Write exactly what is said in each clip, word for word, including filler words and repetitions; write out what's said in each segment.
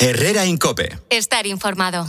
Herrera en COPE. Estar informado.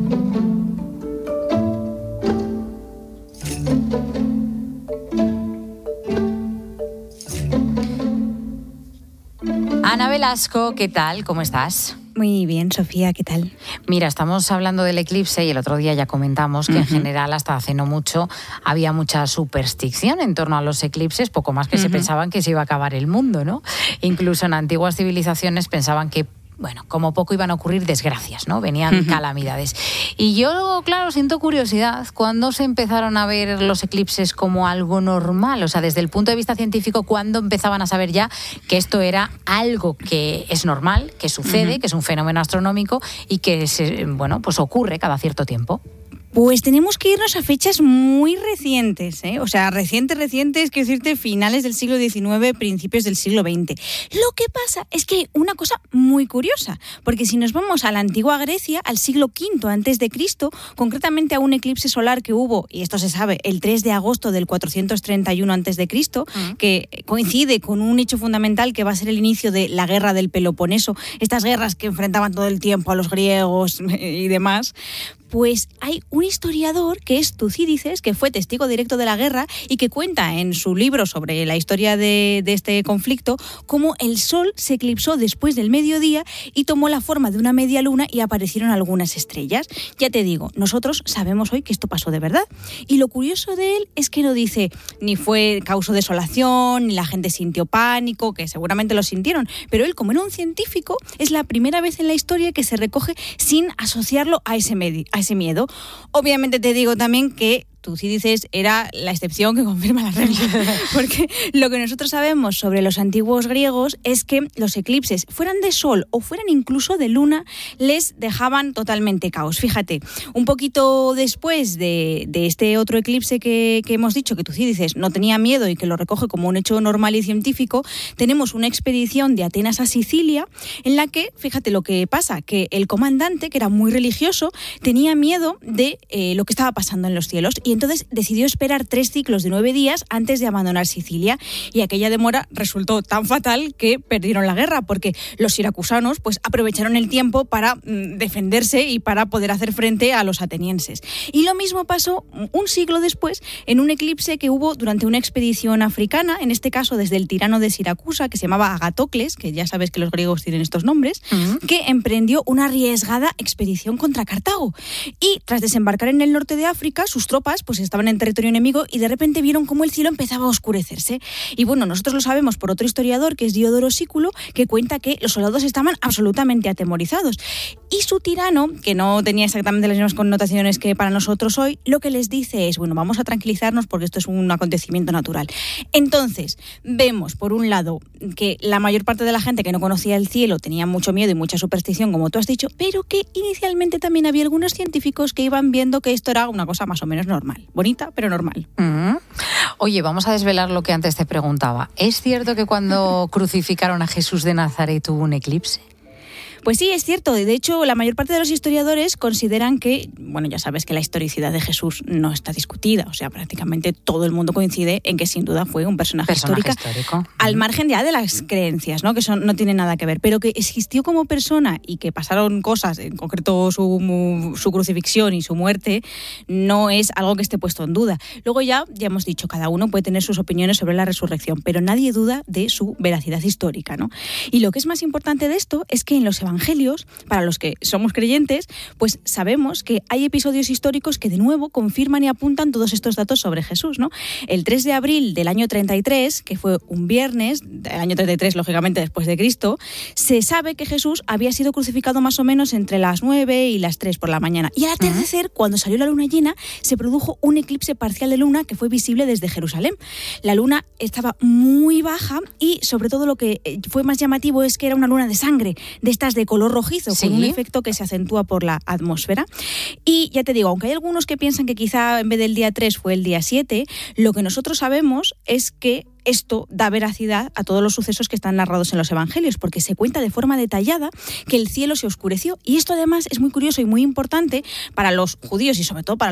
Ana Velasco, ¿qué tal? ¿Cómo estás? Muy bien, Sofía, ¿qué tal? Mira, estamos hablando del eclipse y el otro día ya comentamos que uh-huh. en general hasta hace no mucho había mucha superstición en torno a los eclipses, poco más que uh-huh. se pensaban que se iba a acabar el mundo, ¿no? Incluso en antiguas civilizaciones pensaban que bueno, como poco iban a ocurrir desgracias, ¿no? Venían uh-huh. calamidades. Y yo, claro, siento curiosidad, ¿cuándo se empezaron a ver los eclipses como algo normal? O sea, desde el punto de vista científico, ¿cuándo empezaban a saber ya que esto era algo que es normal, que sucede, uh-huh. que es un fenómeno astronómico y que, se, bueno, pues ocurre cada cierto tiempo? Pues tenemos que irnos a fechas muy recientes, ¿eh? O sea, recientes, recientes, quiero decirte, finales del siglo diecinueve, principios del siglo veinte. Lo que pasa es que hay una cosa muy curiosa, porque si nos vamos a la antigua Grecia, al siglo quinto antes de Cristo, concretamente a un eclipse solar que hubo, y esto se sabe, el tres de agosto del cuatrocientos treinta y uno antes de Cristo, uh-huh. que coincide con un hecho fundamental que va a ser el inicio de la guerra del Peloponeso, estas guerras que enfrentaban todo el tiempo a los griegos y demás. Pues hay un historiador que es Tucídides, que fue testigo directo de la guerra y que cuenta en su libro sobre la historia de, de este conflicto cómo el sol se eclipsó después del mediodía y tomó la forma de una media luna y aparecieron algunas estrellas. Ya te digo, nosotros sabemos hoy que esto pasó de verdad. Y lo curioso de él es que no dice ni fue causó desolación, ni la gente sintió pánico, que seguramente lo sintieron, pero él, como era un científico, es la primera vez en la historia que se recoge sin asociarlo a ese medio. A ese miedo. Obviamente te digo también que Tucídides era la excepción que confirma la regla, porque lo que nosotros sabemos sobre los antiguos griegos es que los eclipses, fueran de sol o fueran incluso de luna, les dejaban totalmente caos. Fíjate, un poquito después de, de este otro eclipse que, que hemos dicho que Tucídides no tenía miedo y que lo recoge como un hecho normal y científico, tenemos una expedición de Atenas a Sicilia en la que, fíjate lo que pasa, que el comandante, que era muy religioso, tenía miedo de eh, lo que estaba pasando en los cielos y entonces decidió esperar tres ciclos de nueve días antes de abandonar Sicilia, y aquella demora resultó tan fatal que perdieron la guerra, porque los siracusanos pues aprovecharon el tiempo para mm, defenderse y para poder hacer frente a los atenienses. Y lo mismo pasó un siglo después en un eclipse que hubo durante una expedición africana, en este caso desde el tirano de Siracusa, que se llamaba Agatocles, que ya sabes que los griegos tienen estos nombres, uh-huh. que emprendió una arriesgada expedición contra Cartago. Y tras desembarcar en el norte de África, sus tropas pues estaban en territorio enemigo y de repente vieron cómo el cielo empezaba a oscurecerse. Y bueno, nosotros lo sabemos por otro historiador, que es Diodoro Sículo, que cuenta que los soldados estaban absolutamente atemorizados. Y su tirano, que no tenía exactamente las mismas connotaciones que para nosotros hoy, lo que les dice es, bueno, vamos a tranquilizarnos porque esto es un acontecimiento natural. Entonces, vemos por un lado que la mayor parte de la gente que no conocía el cielo tenía mucho miedo y mucha superstición, como tú has dicho, pero que inicialmente también había algunos científicos que iban viendo que esto era una cosa más o menos normal. Bonita, pero normal. Mm. Oye, vamos a desvelar lo que antes te preguntaba. ¿Es cierto que cuando crucificaron a Jesús de Nazaret hubo un eclipse? Pues sí, es cierto. De hecho, la mayor parte de los historiadores consideran que, bueno, ya sabes que la historicidad de Jesús no está discutida. O sea, prácticamente todo el mundo coincide en que sin duda fue un personaje, personaje histórico, histórico. Al margen ya de las creencias, ¿no? Que son, no tienen nada que ver. Pero que existió como persona y que pasaron cosas, en concreto su, su crucifixión y su muerte, no es algo que esté puesto en duda. Luego ya, ya hemos dicho, cada uno puede tener sus opiniones sobre la resurrección, pero nadie duda de su veracidad histórica, ¿no? Y lo que es más importante de esto es que en los evangelios evangelios, para los que somos creyentes, pues sabemos que hay episodios históricos que de nuevo confirman y apuntan todos estos datos sobre Jesús, ¿no? El tres de abril del año treinta y tres, que fue un viernes, del año treinta y tres, lógicamente después de Cristo, se sabe que Jesús había sido crucificado más o menos entre las nueve y las tres por la mañana. Y al atardecer, uh-huh. cuando salió la luna llena, se produjo un eclipse parcial de luna que fue visible desde Jerusalén. La luna estaba muy baja y sobre todo lo que fue más llamativo es que era una luna de sangre, de estas de color rojizo, ¿sí? Con un efecto que se acentúa por la atmósfera. Y ya te digo, aunque hay algunos que piensan que quizá en vez del día tres fue el día siete, lo que nosotros sabemos es que esto da veracidad a todos los sucesos que están narrados en los evangelios, porque se cuenta de forma detallada que el cielo se oscureció. Y esto además es muy curioso y muy importante para los judíos y sobre todo para